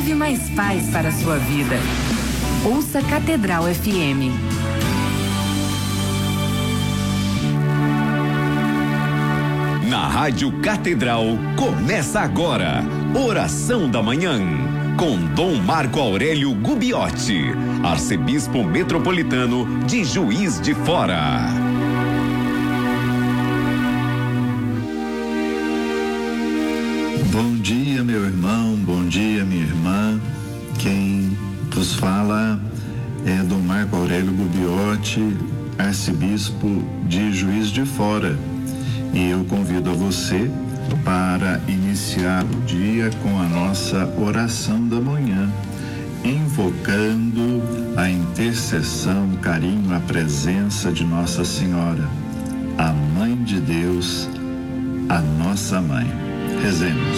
leve mais paz para a sua vida. Ouça Catedral FM. Na Rádio Catedral, começa agora, Oração da Manhã, com Dom Marco Aurélio Gubiotti, arcebispo metropolitano de Juiz de Fora. Bom dia, meu irmão, bom dia, minha irmã. Quem vos fala é Dom Marco Aurélio Gubiotti, arcebispo de Juiz de Fora. E eu convido a você para iniciar o dia com a nossa oração da manhã, invocando a intercessão, o carinho, a presença de Nossa Senhora, a Mãe de Deus, a nossa Mãe. Rezemos.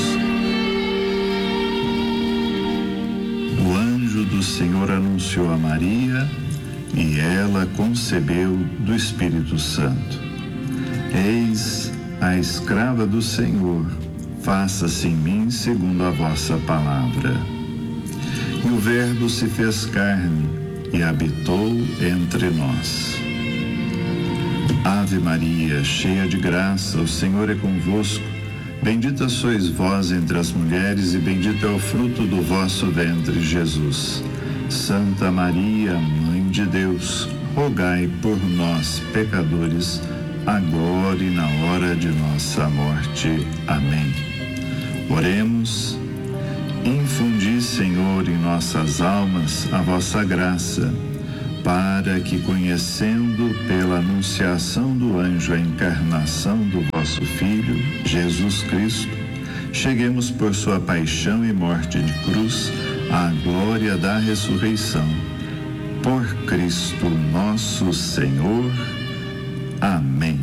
O anjo do Senhor anunciou a Maria e ela concebeu do Espírito Santo. Eis a escrava do Senhor, faça-se em mim segundo a vossa palavra. E o Verbo se fez carne e habitou entre nós. Ave Maria, cheia de graça, o Senhor é convosco. Bendita sois vós entre as mulheres e bendito é o fruto do vosso ventre, Jesus. Santa Maria, Mãe de Deus, rogai por nós, pecadores, agora e na hora de nossa morte. Amém. Oremos. Infundi, Senhor, em nossas almas a vossa graça, para que, conhecendo pela anunciação do anjo a encarnação do vosso Filho, Jesus Cristo, cheguemos por sua paixão e morte de cruz à glória da ressurreição. Por Cristo nosso Senhor. Amém.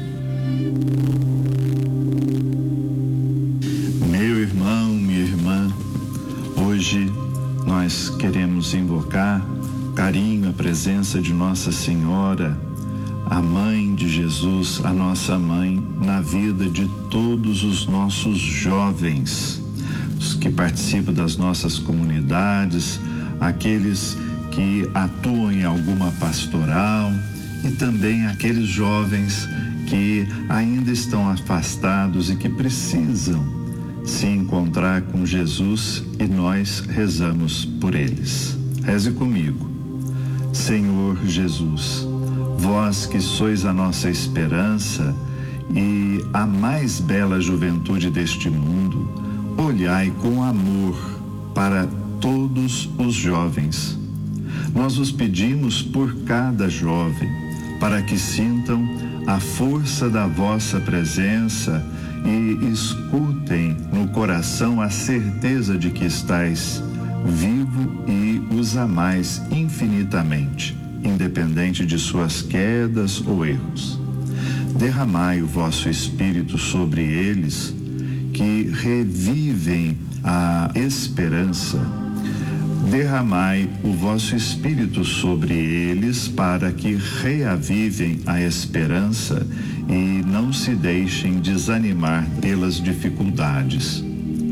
Meu irmão, minha irmã, hoje nós queremos invocar carinho, a presença de Nossa Senhora, a Mãe de Jesus, a nossa Mãe, na vida de todos os nossos jovens, os que participam das nossas comunidades, aqueles que atuam em alguma pastoral, e também aqueles jovens que ainda estão afastados e que precisam se encontrar com Jesus, e nós rezamos por eles. Reze comigo. Senhor Jesus, vós que sois a nossa esperança e a mais bela juventude deste mundo, olhai com amor para todos os jovens. Nós vos pedimos por cada jovem, para que sintam a força da vossa presença e escutem no coração a certeza de que estais vivo e os amais infinitamente, independente de suas quedas ou erros. Derramai o vosso Espírito sobre eles, que revivem a esperança. Derramai o vosso Espírito sobre eles para que reavivem a esperança e não se deixem desanimar pelas dificuldades.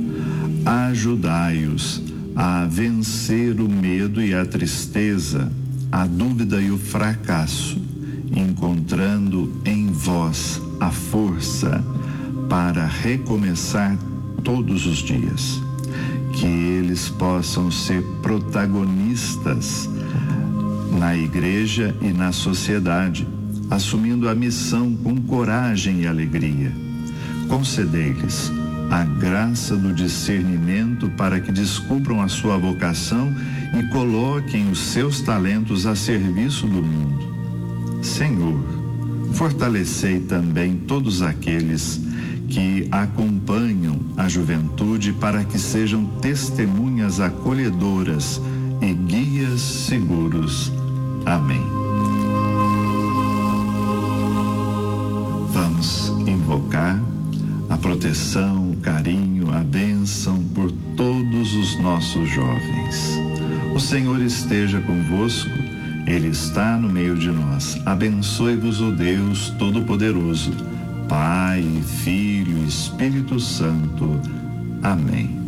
Ajudai-os a vencer o medo e a tristeza, a dúvida e o fracasso, encontrando em vós a força para recomeçar todos os dias. Que eles possam ser protagonistas na igreja e na sociedade, assumindo a missão com coragem e alegria. Concedei-lhes a graça do discernimento para que descubram a sua vocação e coloquem os seus talentos a serviço do mundo. Senhor, fortalecei também todos aqueles que acompanham a juventude para que sejam testemunhas acolhedoras e guias seguros. Amém. Vamos invocar a proteção, o carinho, a bênção por todos os nossos jovens. O Senhor esteja convosco, Ele está no meio de nós. Abençoe-vos o Deus Todo-Poderoso, Pai, Filho e Espírito Santo. Amém.